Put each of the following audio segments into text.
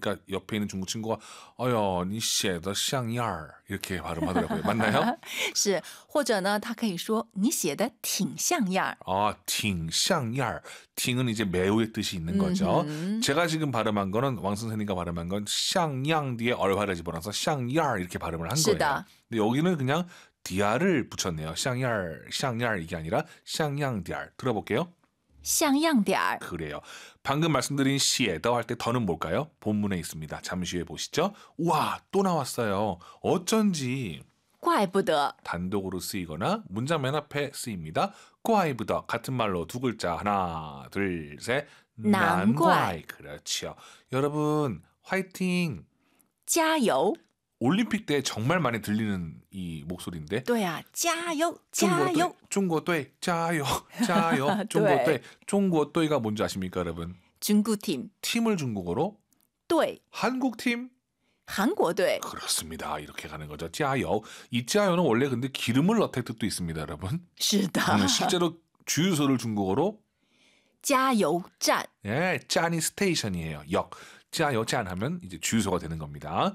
그러니까 옆에 있는 중국 친구가 어여, 你写的像样儿 이렇게 발음하더라고요. 맞나요? 是，或者呢，他可以说你写的挺像样儿。 아, 挺像样儿. 挺은 이제 매우의 뜻이 있는 거죠. 제가 지금 발음한 거는 왕 선생님과 발음한 건 像样 뒤에 얼화를 집어넣어서 像样儿 이렇게 발음을 한 거예요. 是的。 근데 여기는 그냥 디아를 붙였네요. 像样儿, 像样儿 이게 아니라 像样点儿. 들어볼게요. 像样点儿。 그래요. 방금 말씀드린 시에더 할 때 더는 뭘까요? 본문에 있습니다. 잠시 후에 보시죠. 우와, 또 나왔어요. 어쩐지 怪不得。 단독으로 쓰이거나 문장 맨 앞에 쓰입니다. 怪不得 같은 말로 두 글자 하나 둘 셋 难怪 그렇죠. 여러분 화이팅. 加油。 올림픽 때 정말 많이 들리는 이 목소리인데 对啊，加油，加油。 중국队 加油 加油 중국队 중국队가 뭔지 아십니까 여러분? 중국팀. 팀을 중국어로 队， 한국팀 韩国队。 그렇습니다. 이렇게 가는 거죠. 加油. 이 加油는 원래 근데 기름을 넣다의 뜻도 있습니다, 여러분. 是的。 실제로 주유소를 중국어로 加油站。 예, 짠이 스테이션이에요. 역. 加油站 하면 이제 주유소가 되는 겁니다.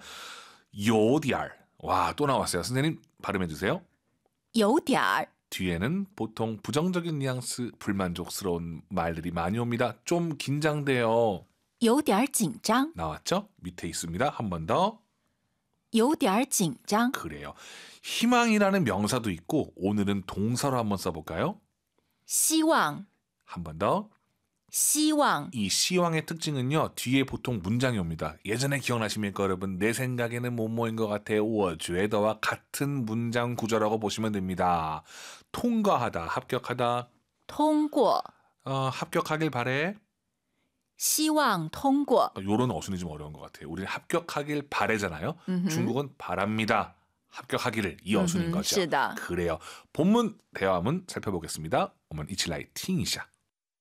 요디알. 와, 또 나왔어요. 선생님 발음해 주세요. 有点儿。 뒤에는 보통 부정적인 뉘앙스, 불만족스러운 말들이 많이 옵니다. 좀 긴장돼요. 有点儿紧张。 나왔죠? 밑에 있습니다. 한 번 더. 有点儿紧张。 그래요. 희망이라는 명사도 있고 오늘은 동사로 한번 써볼까요? 希望。 한 번 더. 希望。 이 시황의 특징은요. 뒤에 보통 문장이 옵니다. 예전에 기억나십니까 여러분? 내 생각에는 뭐뭐인 것 같아. 我觉得와 같은 문장 구조라고 보시면 됩니다. 통과하다, 합격하다. 通过。 합격하길 바래. 希望通过。 요런 어순이 좀 어려운 것 같아요. 우리는 합격하길 바래잖아요. 중국은 바랍니다. 합격하기를 이 어순인 거죠. 是的。 그래요. 본문 대화문 살펴보겠습니다. 我们一起来听一下.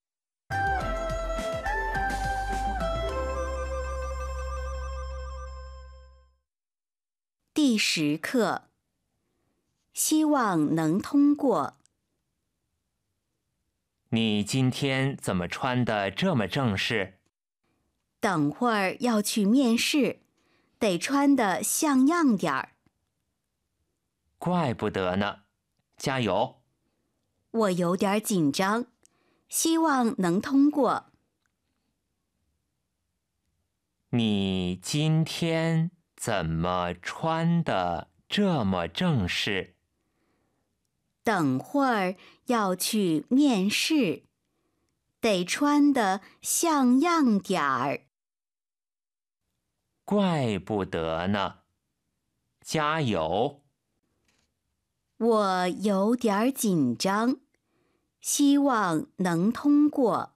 第10课，希望能通过。 你今天怎么穿得这么正式？ 等会儿要去面试，得穿得像样点儿。 怪不得呢，加油！ 我有点紧张，希望能通过。 你今天怎么穿得这么正式？ 等会儿要去面试，得穿得像样点儿。 怪不得呢，加油！ 我有点紧张，希望能通过。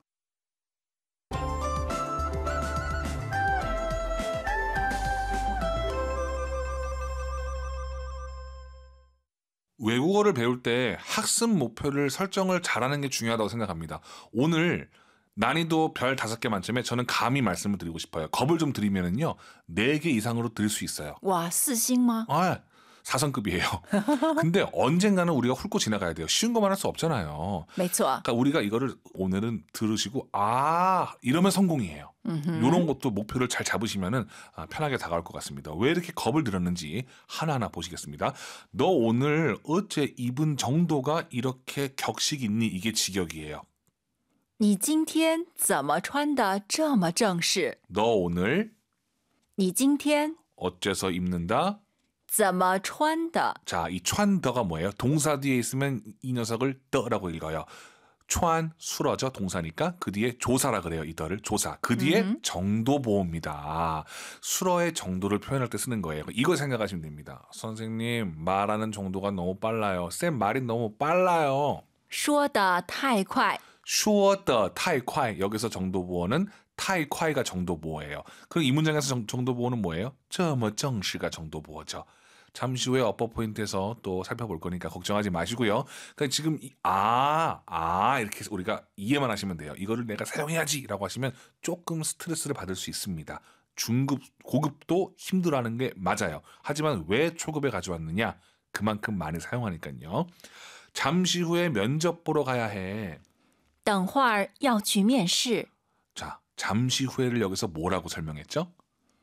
외국어를 배울 때 학습 목표를 설정을 잘하는 게 중요하다고 생각합니다. 오늘 난이도 별 5개 만점에 저는 감히 말씀을 드리고 싶어요. 겁을 좀 드리면은요, 4개 이상으로 드릴 수 있어요. 哇，4星吗？ 아, 4성급이에요. 근데 언젠가는 우리가 훑고 지나가야 돼요. 쉬운 것만 할 수 없잖아요. 没错。 그러니까 우리가 이거를 오늘은 들으시고 이러면 성공이에요. 이런 것도 목표를 잘 잡으시면은 편하게 다가올 것 같습니다. 왜 이렇게 겁을 들였는지 하나하나 보시겠습니다. 너 오늘 어째 입은 정도가 이렇게 격식 있니? 이게 직역이에요. 你今天怎么穿得这么正式？ 너 오늘 你今天 어째서 입는다? 怎么穿的？ 자, 이 찬더가 뭐예요? 동사 뒤에 있으면 이 녀석을 더라고 읽어요. 촨 수러죠, 동사니까. 그 뒤에 조사라 그래요, 이 더를. 조사. 그 뒤에 정도보호입니다. 수러의 정도를 표현할 때 쓰는 거예요. 이거 생각하시면 됩니다. 선생님, 말하는 정도가 너무 빨라요. 쌤 말이 너무 빨라요. 说得太快。 说的太快. 여기서 정도보호는 太快가 정도보호예요. 그럼 이 문장에서 정도보호는 뭐예요? 这么正式가 정도보호죠. 잠시 후에 어퍼 포인트에서 또 살펴볼 거니까 걱정하지 마시고요. 그러니까 지금 이렇게 우리가 이해만 하시면 돼요. 이거를 내가 사용해야지라고 하시면 조금 스트레스를 받을 수 있습니다. 중급, 고급도 힘들어하는 게 맞아요. 하지만 왜 초급에 가져왔느냐? 그만큼 많이 사용하니까요. 잠시 후에 면접 보러 가야 해. 等会儿要去面试。 자, 잠시 후에를 여기서 뭐라고 설명했죠?